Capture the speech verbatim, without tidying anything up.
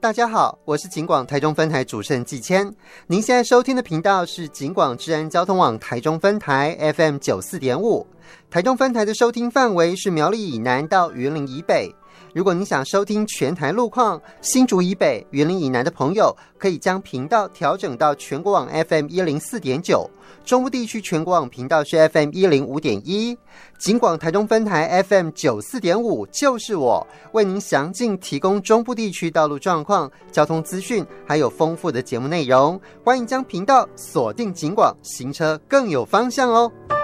大家好，我是警广台中分台主持人季谦。您现在收听的频道是警广治安交通网台中分台 F M 九四点五，台中分台的收听范围是苗栗以南到云林以北。如果你想收听全台路况，新竹以北、云林以南的朋友可以将频道调整到全国网 F M 一零四点九，中部地区全国网频道是 F M 一零五点一。警广台中分台 F M 九四点五就是我，为您详尽提供中部地区道路状况、交通资讯，还有丰富的节目内容。欢迎将频道锁定警广，行车更有方向哦。